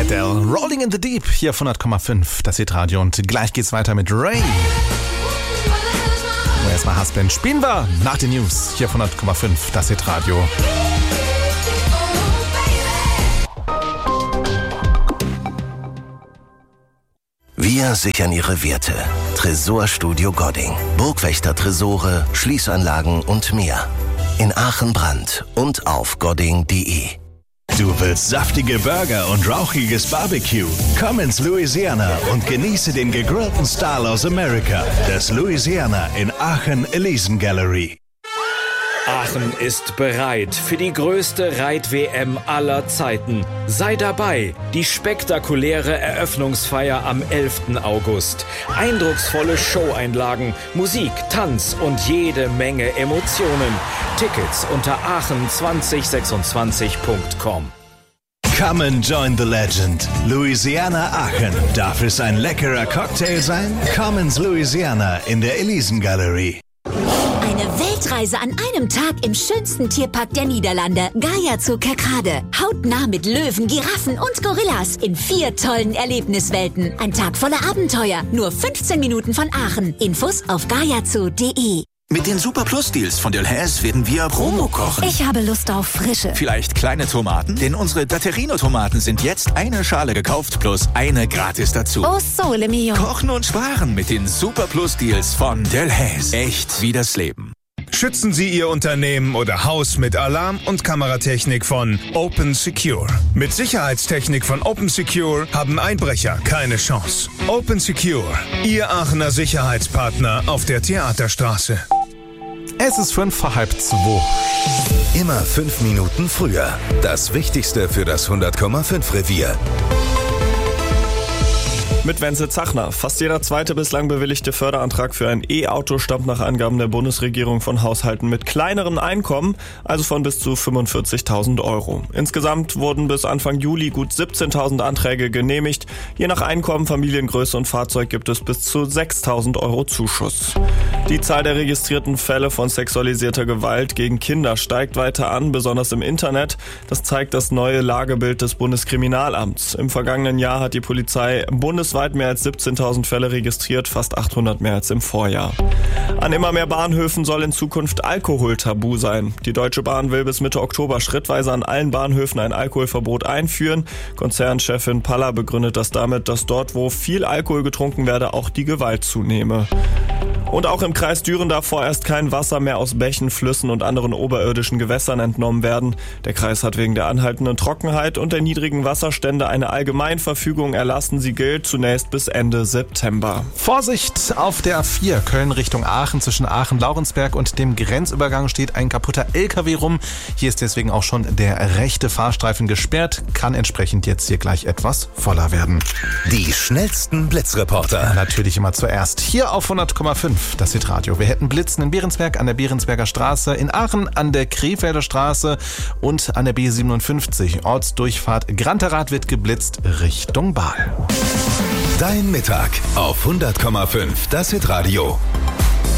Adele, Rolling in the Deep, hier auf 100,5, das Hitradio. Und gleich geht's weiter mit Rain. Und erstmal Husband. Spielen wir nach den News, hier auf 100,5, das Hitradio. Wir sichern Ihre Werte. Tresorstudio Godding. Burgwächter-Tresore, Schließanlagen und mehr. In Aachen, Brand und auf godding.de. Du willst saftige Burger und rauchiges Barbecue? Komm ins Louisiana und genieße den gegrillten Style aus Amerika. Das Louisiana in Aachen Elysian Gallery. Aachen ist bereit für die größte Reit-WM aller Zeiten. Sei dabei, die spektakuläre Eröffnungsfeier am 11. August. Eindrucksvolle Showeinlagen, Musik, Tanz und jede Menge Emotionen. Tickets unter aachen2026.com. Come and join the legend. Louisiana Aachen. Darf es ein leckerer Cocktail sein? Komm ins Louisiana in der Elysian Gallery. Eine Weltreise an einem Tag im schönsten Tierpark der Niederlande, Gaia Zoo Kerkrade. Hautnah mit Löwen, Giraffen und Gorillas in 4 tollen Erlebniswelten. Ein Tag voller Abenteuer, nur 15 Minuten von Aachen. Infos auf gaiazoo.de. Mit den Super Plus Deals von Delhaize werden wir Promo kochen. Ich habe Lust auf Frische. Vielleicht kleine Tomaten, denn unsere Datterino-Tomaten sind jetzt eine Schale gekauft plus eine gratis dazu. Oh, sole mio. Kochen und sparen mit den Super Plus Deals von Delhaize. Echt wie das Leben. Schützen Sie Ihr Unternehmen oder Haus mit Alarm- und Kameratechnik von Open Secure. Mit Sicherheitstechnik von Open Secure haben Einbrecher keine Chance. Open Secure, Ihr Aachener Sicherheitspartner auf der Theaterstraße. Es ist 2:05. Immer 5 Minuten früher. Das Wichtigste für das 100,5 Revier. Mit Wenzel Zachner. Fast jeder zweite bislang bewilligte Förderantrag für ein E-Auto stammt nach Angaben der Bundesregierung von Haushalten mit kleineren Einkommen, also von bis zu 45.000 Euro. Insgesamt wurden bis Anfang Juli gut 17.000 Anträge genehmigt. Je nach Einkommen, Familiengröße und Fahrzeug gibt es bis zu 6.000 Euro Zuschuss. Die Zahl der registrierten Fälle von sexualisierter Gewalt gegen Kinder steigt weiter an, besonders im Internet. Das zeigt das neue Lagebild des Bundeskriminalamts. Im vergangenen Jahr hat die Polizei bundesweit mehr als 17.000 Fälle registriert, fast 800 mehr als im Vorjahr. An immer mehr Bahnhöfen soll in Zukunft Alkohol tabu sein. Die Deutsche Bahn will bis Mitte Oktober schrittweise an allen Bahnhöfen ein Alkoholverbot einführen. Konzernchefin Paller begründet das damit, dass dort, wo viel Alkohol getrunken werde, auch die Gewalt zunehme. Und auch im Kreis Düren darf vorerst kein Wasser mehr aus Bächen, Flüssen und anderen oberirdischen Gewässern entnommen werden. Der Kreis hat wegen der anhaltenden Trockenheit und der niedrigen Wasserstände eine Allgemeinverfügung erlassen. Sie gilt zunächst bis Ende September. Vorsicht auf der A4 Köln Richtung Aachen. Zwischen Aachen-Laurensberg und dem Grenzübergang steht ein kaputter LKW rum. Hier ist deswegen auch schon der rechte Fahrstreifen gesperrt. Kann entsprechend jetzt hier gleich etwas voller werden. Die schnellsten Blitzreporter. Natürlich immer zuerst hier auf 100,5. Das Hitradio. Wir hätten Blitzen in Behrensberg an der Behrensberger Straße, in Aachen an der Krefelder Straße und an der B57. Ortsdurchfahrt Granterath wird geblitzt Richtung Baal. Dein Mittag auf 100,5. Das Hitradio.